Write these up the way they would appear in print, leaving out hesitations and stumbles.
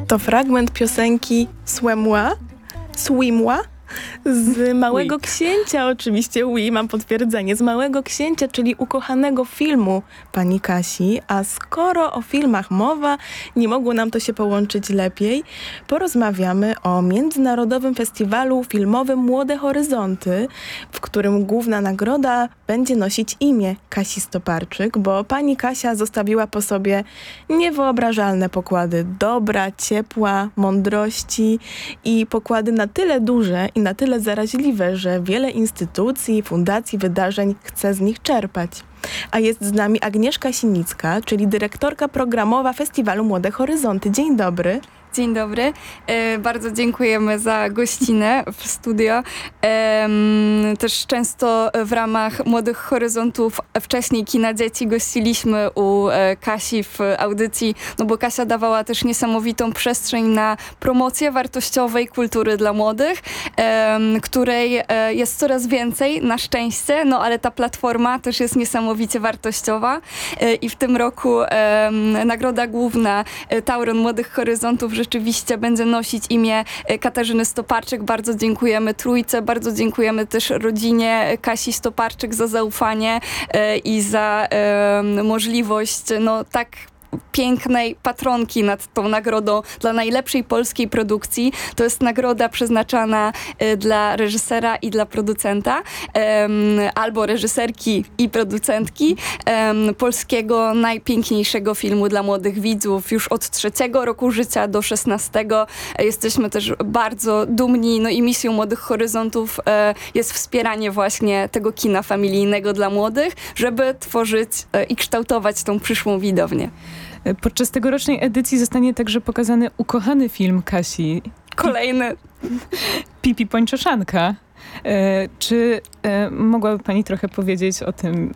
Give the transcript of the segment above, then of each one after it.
To fragment piosenki Swimła z Małego Księcia, oczywiście, mam potwierdzenie, z Małego Księcia, czyli ukochanego filmu pani Kasi, a skoro o filmach mowa, nie mogło nam to się połączyć lepiej, porozmawiamy o Międzynarodowym Festiwalu Filmowym Młode Horyzonty, w którym główna nagroda będzie nosić imię Kasi Stoparczyk, bo pani Kasia zostawiła po sobie niewyobrażalne pokłady dobra, ciepła, mądrości i pokłady na tyle duże i na tyle zaraźliwe, że wiele instytucji, fundacji, wydarzeń chce z nich czerpać. A jest z nami Agnieszka Sinicka, czyli dyrektorka programowa Festiwalu Młode Horyzonty. Dzień dobry. Dzień dobry. Bardzo dziękujemy za gościnę w studio. Też często w ramach Młodych Horyzontów, wcześniej Kina Dzieci, gościliśmy u Kasi w audycji, no bo Kasia dawała też niesamowitą przestrzeń na promocję wartościowej kultury dla młodych, której jest coraz więcej, na szczęście, no ale ta platforma też jest niesamowicie wartościowa i w tym roku nagroda główna Tauron Młodych Horyzontów rzeczywiście będzie nosić imię Katarzyny Stoparczyk. Bardzo dziękujemy Trójce, bardzo dziękujemy też rodzinie Kasi Stoparczyk za zaufanie i za możliwość tak pięknej patronki nad tą nagrodą dla najlepszej polskiej produkcji. To jest nagroda przeznaczana dla reżysera i dla producenta, albo reżyserki i producentki polskiego najpiękniejszego filmu dla młodych widzów. Już od 3 roku życia do 16. Jesteśmy też bardzo dumni, no i misją Młodych Horyzontów jest wspieranie właśnie tego kina familijnego dla młodych, żeby tworzyć i kształtować tą przyszłą widownię. Podczas tegorocznej edycji zostanie także pokazany ukochany film Kasi. Kolejny. Pipi Pończoszanka. Czy mogłaby pani trochę powiedzieć o tym,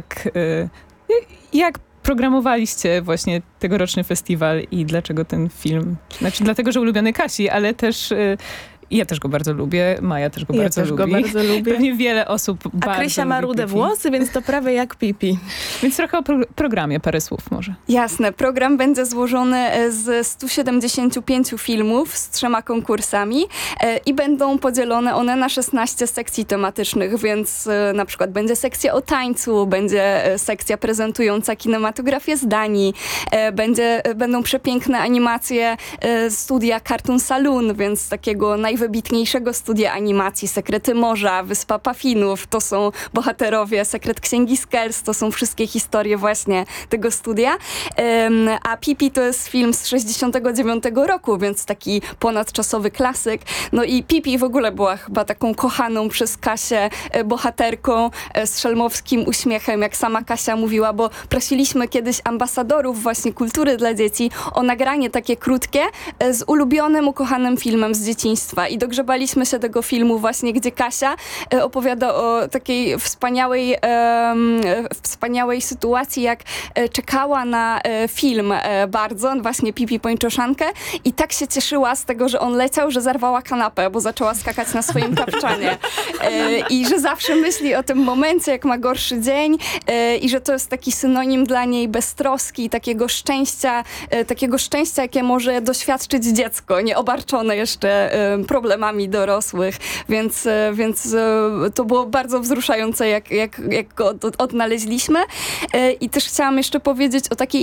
jak programowaliście właśnie tegoroczny festiwal i dlaczego ten film? Znaczy dlatego, że ulubiony Kasi, ale też... Ja też go bardzo lubię, Maja też go bardzo lubi. Pewnie wiele osób bardzo lubi. A Krysia ma rude włosy, więc to prawie jak Pipi. Więc trochę o programie, parę słów może. Jasne, program będzie złożony z 175 filmów z 3 konkursami i będą podzielone one na 16 sekcji tematycznych, więc na przykład będzie sekcja o tańcu, będzie sekcja prezentująca kinematografię z Danii, będą przepiękne animacje studia Cartoon Saloon, więc takiego najwybitniejszego studia animacji, Sekrety Morza, Wyspa Puffinów, to są bohaterowie Sekret Księgi Skels, to są wszystkie historie właśnie tego studia. A Pipi to jest film z 69 roku, więc taki ponadczasowy klasyk. No i Pipi w ogóle była chyba taką kochaną przez Kasię bohaterką z szelmowskim uśmiechem, jak sama Kasia mówiła, bo prosiliśmy kiedyś ambasadorów właśnie kultury dla dzieci o nagranie takie krótkie z ulubionym, ukochanym filmem z dzieciństwa. I dogrzebaliśmy się tego filmu właśnie, gdzie Kasia opowiada o takiej wspaniałej sytuacji, jak czekała na film bardzo, właśnie Pipi Pończoszankę i tak się cieszyła z tego, że on leciał, że zarwała kanapę, bo zaczęła skakać na swoim tapczanie. I że zawsze myśli o tym momencie, jak ma gorszy dzień i że to jest taki synonim dla niej beztroski, takiego szczęścia, jakie może doświadczyć dziecko, nieobarczone jeszcze problemami dorosłych, więc to było bardzo wzruszające, jak go odnaleźliśmy. I też chciałam jeszcze powiedzieć o takiej